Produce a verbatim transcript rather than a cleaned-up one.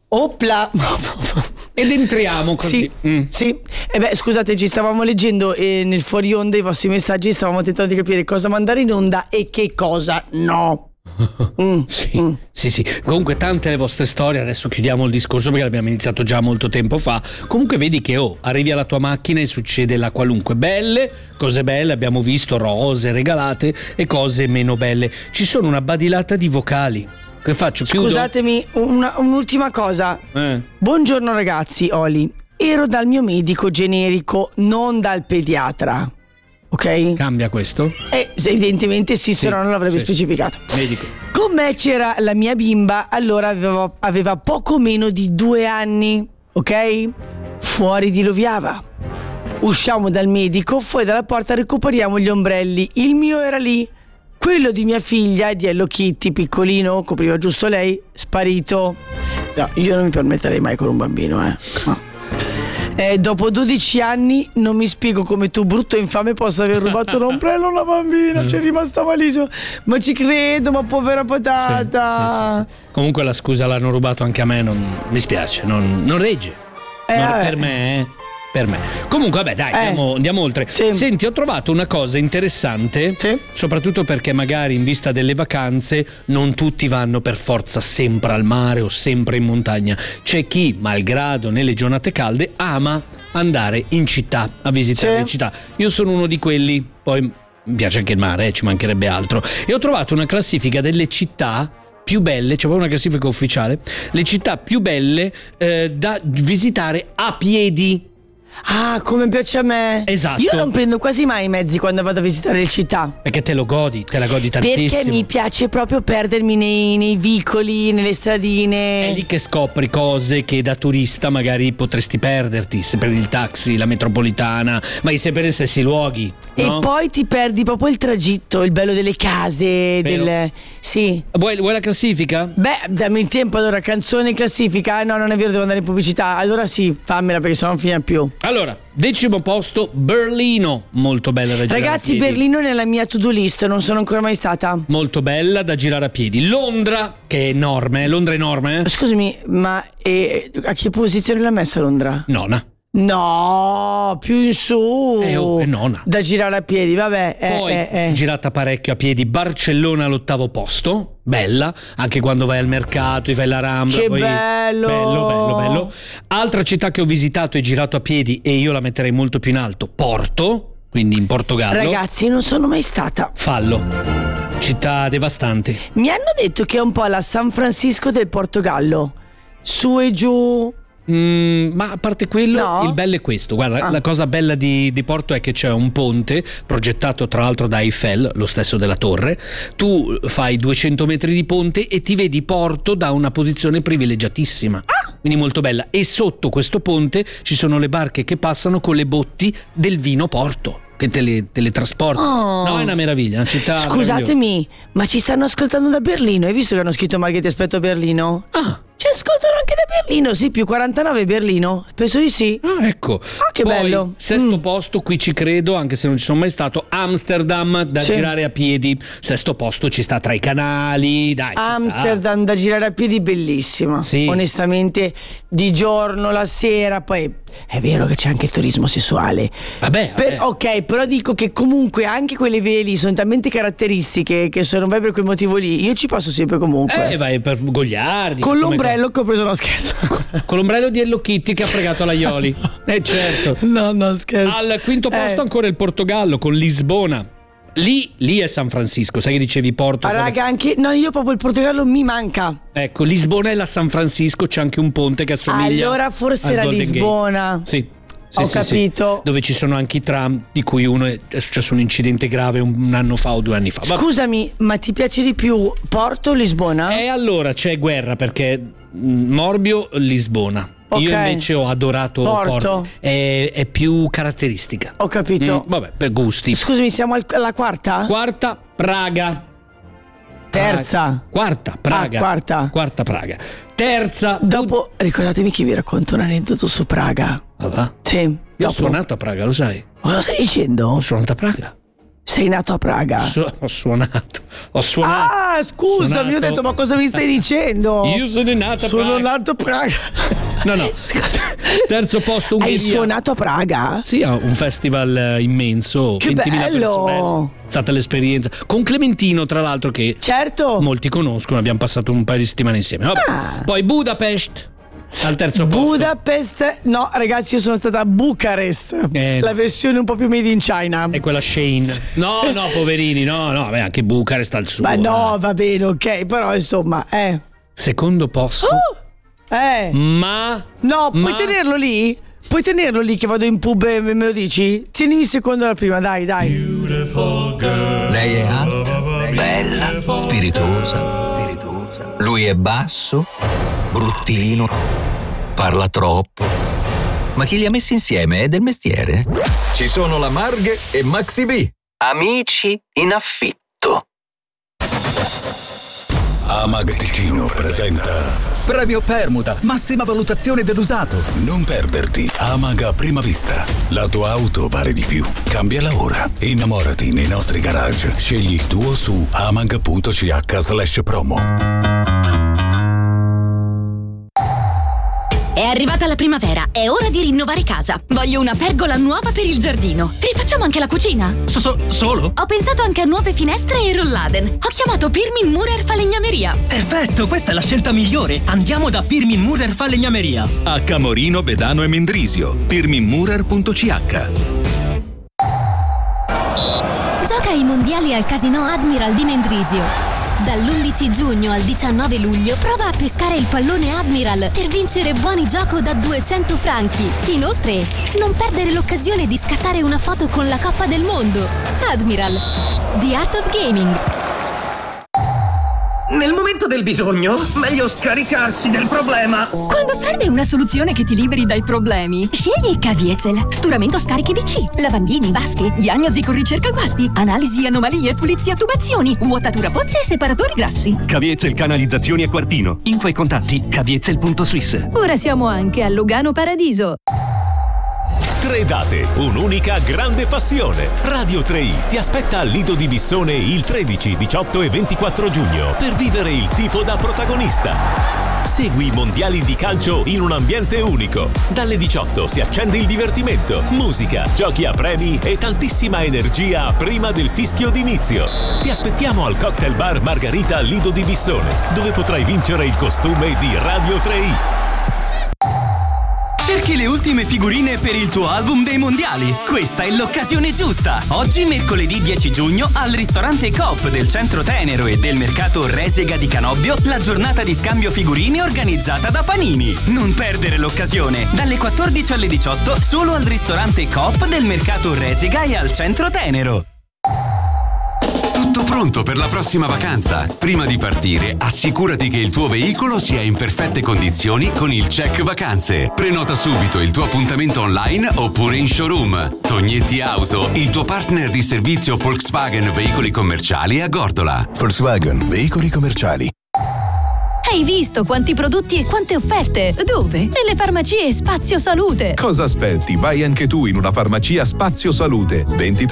Opla. Ed entriamo così. Sì, mm. sì. E beh, scusate, ci stavamo leggendo eh, nel fuori onda i vostri messaggi, stavamo tentando di capire cosa mandare in onda e che cosa no. Mm. Sì, mm. sì, sì. Comunque tante le vostre storie, adesso chiudiamo il discorso perché l'abbiamo iniziato già molto tempo fa. Comunque vedi che oh, arrivi alla tua macchina e succede la qualunque. Belle, cose belle, abbiamo visto rose regalate e cose meno belle. Ci sono una badilata di vocali. Che faccio? Chiudo? Scusatemi, una, un'ultima cosa. Eh. Buongiorno ragazzi, Oli. Ero dal mio medico generico, non dal pediatra. Ok? Cambia questo? Eh, evidentemente sì, sì, se no non l'avrebbe sì, specificato. Medico. Con me c'era la mia bimba, allora aveva, aveva poco meno di due anni, ok? Fuori diluviava. Usciamo dal medico, fuori dalla porta recuperiamo gli ombrelli. Il mio era lì. Quello di mia figlia, di Hello Kitty, piccolino, copriva giusto lei, sparito. No, io non mi permetterei mai con un bambino, eh. No. Eh, dopo dodici anni non mi spiego come tu, brutto e infame, possa aver rubato un ombrello a una bambina. C'è rimasta malissimo. Ma ci credo, ma povera patata. Sì, sì, sì, sì. Comunque la scusa l'hanno rubato anche a me, non mi spiace, non, non regge. Eh, non, per me, eh. Per me. Comunque, vabbè, dai, eh. andiamo, andiamo oltre. Sì. Senti, ho trovato una cosa interessante, sì. soprattutto perché magari in vista delle vacanze non tutti vanno per forza sempre al mare o sempre in montagna. C'è chi, malgrado nelle giornate calde, ama andare in città, a visitare sì. le città. Io sono uno di quelli, poi mi piace anche il mare, eh, ci mancherebbe altro. E ho trovato una classifica delle città più belle, c'è proprio una classifica ufficiale, le città più belle eh, da visitare a piedi. Ah, come piace a me. Esatto. Io non prendo quasi mai i mezzi quando vado a visitare le città. Perché te lo godi, te la godi tantissimo. Perché mi piace proprio perdermi nei, nei vicoli, nelle stradine. È lì che scopri cose che da turista magari potresti perderti. Se prendi il taxi, la metropolitana, vai sempre nei stessi luoghi, no? E poi ti perdi proprio il tragitto, il bello delle case, Vero. del... Sì. Vuoi, vuoi la classifica? Beh, dammi il tempo, allora, canzone in classifica. No, non è vero, devo andare in pubblicità. Allora sì, fammela perché sennò non finiamo più. Allora, decimo posto, Berlino, molto bella da girare Ragazzi, a piedi. Berlino è nella mia to-do list, non sono ancora mai stata. Molto bella da girare a piedi. Londra, che è enorme, Londra è enorme, eh? Scusami, ma eh, a che posizione l'ha messa Londra? Nona. No, più in su. È, è nona. Da girare a piedi, vabbè. Eh, Poi, eh, eh. girata parecchio a piedi, Barcellona all'ottavo posto, bella, anche quando vai al mercato, fai la Rambla. Che poi... bello! Bello, bello, bello. Altra città che ho visitato e girato a piedi, e io la metterei molto più in alto, Porto, quindi in Portogallo. Ragazzi, non sono mai stata. Fallo. Città devastante. Mi hanno detto che è un po' la San Francisco del Portogallo. Su e giù. Mm, ma a parte quello, No? il bello è questo. Guarda, Ah. la cosa bella di, di Porto è che c'è un ponte progettato tra l'altro da Eiffel, lo stesso della torre. Tu fai duecento metri di ponte e ti vedi Porto da una posizione privilegiatissima. Ah. Quindi molto bella. E sotto questo ponte ci sono le barche che passano con le botti del vino Porto, che te le, te le trasporta. Oh. No, è una meraviglia, una città meravigliosa. Scusatemi, ma ci stanno ascoltando da Berlino? Hai visto che hanno scritto Margherita Aspetto Berlino? Ah. Ci ascoltano anche da Berlino, sì, più quarantanove Berlino. Penso di sì. Ah, ecco. Ah, che Poi, bello. Sesto Mm. posto, qui ci credo, anche se non ci sono mai stato, Amsterdam, da Sì. girare a piedi. Sesto posto, ci sta tra i canali, dai. ci Amsterdam da girare a piedi, bellissima. Sì. Onestamente, di giorno, la sera, poi è vero che c'è anche il turismo sessuale. sta. Vabbè, Per- vabbè. ok, però dico che comunque anche quelle vie lì sono talmente caratteristiche che se non vai per quel motivo lì, io ci passo sempre comunque. Eh, vai per Gogliardi. Con come- l'ombrello che ho preso, no scherzo. Con l'ombrello di Hello Kitty che ha fregato la Ioli. Eh certo. No, no, scherzo. Al quinto posto Eh. ancora il Portogallo con Lisbona. Lì, lì è San Francisco, sai che dicevi Porto? Ah, sai- raga, anche no, io proprio il Portogallo mi manca. Ecco, Lisbona è la San Francisco, c'è anche un ponte che assomiglia. Allora forse al era Golden Gate. Lisbona. Sì. Sì, Ho sì, sì. capito. Dove ci sono anche i tram, di cui uno è, è successo un incidente grave un, un anno fa o due anni fa. Vabbè. Scusami, ma ti piace di più Porto o Lisbona? E allora c'è guerra perché mm, Morbio, Lisbona. Ok. Io invece ho adorato Porto. Porto. È, è più caratteristica. Ho capito. Mm, vabbè, per gusti. Scusami, siamo al- alla quarta? Quarta, Praga. Terza. Praga. Quarta, Praga. Ah, quarta. Quarta, Praga. Terza. Dopo, ricordatemi che vi racconto un aneddoto su Praga. Ah, va? Sì. Io ho Dopo. suonato a Praga, lo sai? Cosa stai dicendo? Ho suonato a Praga. Sei nato a Praga. So, ho suonato. Ho suonato. Ah, scusami, suonato. ho detto, ma cosa mi stai dicendo? Io sono nato a Sono Praga. nato a Praga. No, no. Scusa. Terzo posto Ungheria. Hai suonato a Praga? Sì, ha un festival immenso. Che ventimila bello. persone. È stata l'esperienza. Con Clementino, tra l'altro, che Certo. molti conoscono. Abbiamo passato un paio di settimane insieme. Vabbè. Ah. Poi Budapest. Al terzo posto. Budapest. No, ragazzi, io sono stata a Bucarest. Eh, La versione un po' più made in China. E quella Shane. No, no, poverini, no, no, beh, anche Bucarest al suo. Ma no, eh. va bene, ok, però insomma, eh. Secondo posto. Oh, eh. Ma No, puoi ma- tenerlo lì? Puoi tenerlo lì che vado in pub e me lo dici? Tienimi il secondo alla prima, dai, dai. Lei è alta, bella, spiritosa, spiritosa. Lui è basso, bruttino, parla troppo. Ma chi li ha messi insieme è del mestiere? Ci sono la Marghe e Maxi B, amici in affitto. Amag Ticino presenta Premio Permuta, massima valutazione dell'usato. Non perderti Amag a prima vista. La tua auto vale di più. Cambiala ora. Innamorati nei nostri garage. Scegli il tuo su amag.ch slash promo. È arrivata la primavera, è ora di rinnovare casa. Voglio una pergola nuova per il giardino. Rifacciamo anche la cucina. So, so, solo? Ho pensato anche a nuove finestre e rolladen. Ho chiamato Pirmin Murer Falegnameria. Perfetto, questa è la scelta migliore. Andiamo da Pirmin Murer Falegnameria. A Camorino, Bedano e Mendrisio. pirminmurer punto c h. Gioca ai mondiali al Casino Admiral di Mendrisio. Dall'undici giugno al diciannove luglio prova a pescare il pallone Admiral per vincere buoni gioco da duecento franchi. Inoltre, non perdere l'occasione di scattare una foto con la Coppa del Mondo. Admiral, The Art of Gaming. Nel momento del bisogno, meglio scaricarsi del problema. Quando serve una soluzione che ti liberi dai problemi, scegli Caviezel. Sturamento scarichi V C, lavandini, vasche, diagnosi con ricerca guasti, analisi anomalie, pulizia tubazioni, vuotatura pozze e separatori grassi. Caviezel Canalizzazioni a Quartino. Info e contatti caviezel punto swiss. Ora siamo anche a Lugano Paradiso. Tre date, un'unica grande passione. Radio tre i ti aspetta al Lido di Bissone il tredici, diciotto e ventiquattro giugno per vivere il tifo da protagonista. Segui i mondiali di calcio in un ambiente unico. Dalle diciotto si accende il divertimento, musica, giochi a premi e tantissima energia prima del fischio d'inizio. Ti aspettiamo al Cocktail Bar Margarita Lido di Bissone, dove potrai vincere il costume di Radio tre i. Cerchi le ultime figurine per il tuo album dei mondiali? Questa è l'occasione giusta! Oggi, mercoledì dieci giugno, al ristorante Coop del Centro Tenero e del mercato Resega di Canobbio, la giornata di scambio figurine organizzata da Panini. Non perdere l'occasione! Dalle quattordici alle diciotto, solo al ristorante Coop del mercato Resega e al Centro Tenero. Tutto pronto per la prossima vacanza? Prima di partire, assicurati che il tuo veicolo sia in perfette condizioni con il Check Vacanze. Prenota subito il tuo appuntamento online oppure in showroom. Tognetti Auto, il tuo partner di servizio Volkswagen Veicoli Commerciali a Gordola. Volkswagen Veicoli Commerciali. Hai visto quanti prodotti e quante offerte? Dove? Nelle farmacie Spazio Salute. Cosa aspetti? Vai anche tu in una farmacia Spazio Salute. ventitré